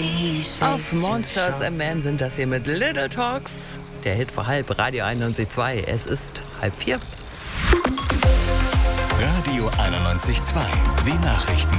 Auf Monsters and Men sind das hier mit Little Talks. Der Hit vor halb, Radio 91.2. Es ist 3:30. Radio 91.2. Die Nachrichten.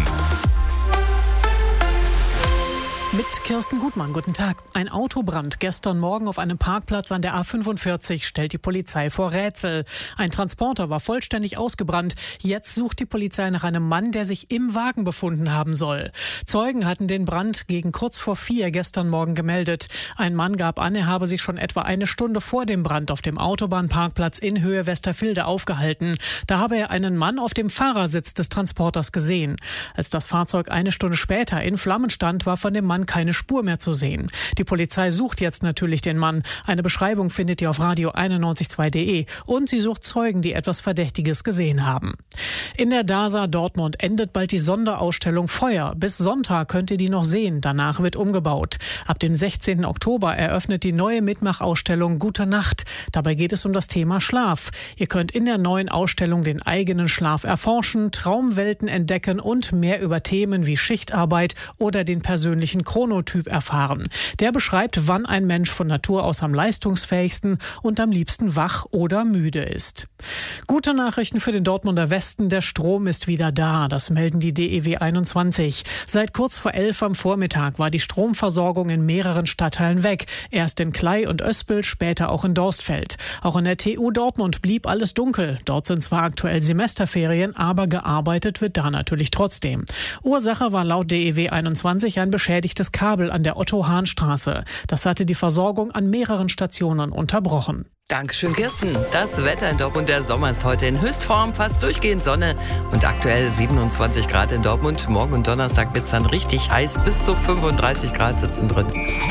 Mit Kirsten Gutmann, guten Tag. Ein Autobrand gestern Morgen auf einem Parkplatz an der A45 stellt die Polizei vor Rätsel. Ein Transporter war vollständig ausgebrannt. Jetzt sucht die Polizei nach einem Mann, der sich im Wagen befunden haben soll. Zeugen hatten den Brand gegen kurz vor 4 gestern Morgen gemeldet. Ein Mann gab an, er habe sich schon etwa eine Stunde vor dem Brand auf dem Autobahnparkplatz in Höhe Westervilde aufgehalten. Da habe er einen Mann auf dem Fahrersitz des Transporters gesehen. Als das Fahrzeug eine Stunde später in Flammen stand, war von dem Mann keine Spur mehr zu sehen. Die Polizei sucht jetzt natürlich den Mann. Eine Beschreibung findet ihr auf radio912.de und sie sucht Zeugen, die etwas Verdächtiges gesehen haben. In der DASA Dortmund endet bald die Sonderausstellung Feuer. Bis Sonntag könnt ihr die noch sehen. Danach wird umgebaut. Ab dem 16. Oktober eröffnet die neue Mitmachausstellung Gute Nacht. Dabei geht es um das Thema Schlaf. Ihr könnt in der neuen Ausstellung den eigenen Schlaf erforschen, Traumwelten entdecken und mehr über Themen wie Schichtarbeit oder den persönlichen Chronotyp erfahren. Der beschreibt, wann ein Mensch von Natur aus am leistungsfähigsten und am liebsten wach oder müde ist. Gute Nachrichten für den Dortmunder Westen. Der Strom ist wieder da. Das melden die DEW 21. Seit kurz vor 11 am Vormittag war die Stromversorgung in mehreren Stadtteilen weg. Erst in Klei und Öspel, später auch in Dorstfeld. Auch in der TU Dortmund blieb alles dunkel. Dort sind zwar aktuell Semesterferien, aber gearbeitet wird da natürlich trotzdem. Ursache war laut DEW 21 ein beschädigtes Kabel an der Otto-Hahn-Straße. Das hatte die Versorgung an mehreren Stationen unterbrochen. Dankeschön, Kirsten. Das Wetter in Dortmund, der Sommer ist heute in Höchstform, fast durchgehend Sonne und aktuell 27 Grad in Dortmund. Morgen und Donnerstag wird es dann richtig heiß, bis zu 35 Grad sitzen drin.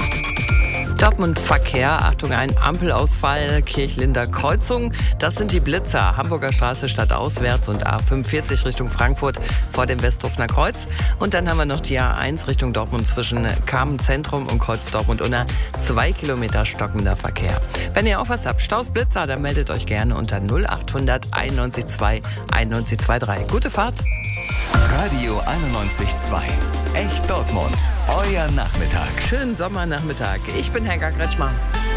Dortmund Verkehr, Achtung, ein Ampelausfall, Kirchlinder Kreuzung. Das sind die Blitzer, Hamburger Straße stadtauswärts und A45 Richtung Frankfurt vor dem Westhofener Kreuz. Und dann haben wir noch die A1 Richtung Dortmund zwischen Kamen-Zentrum und Kreuz Dortmund-Unna. 2 Kilometer stockender Verkehr. Wenn ihr auch was habt, Staus, Blitzer, dann meldet euch gerne unter 0800 91 9123. Gute Fahrt. Radio 91.2. Echt Dortmund. Euer Nachmittag. Schönen Sommernachmittag. Ich bin Helga Kretschmer.